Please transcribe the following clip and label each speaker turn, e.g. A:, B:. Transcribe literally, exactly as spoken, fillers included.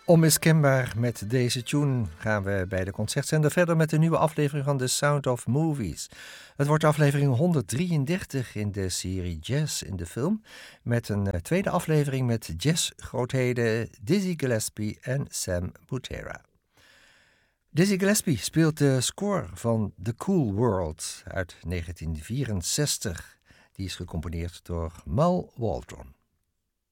A: Onmiskenbaar met deze tune gaan we bij de concertzender verder met een nieuwe aflevering van The Sound of Movies. Het wordt aflevering honderddrieëndertig in de serie Jazz in de Film, met een tweede aflevering met jazzgrootheden Dizzy Gillespie en Sam Butera. Dizzy Gillespie speelt de score van The Cool World uit negentien vierenzestig. Die is gecomponeerd door Mal Waldron.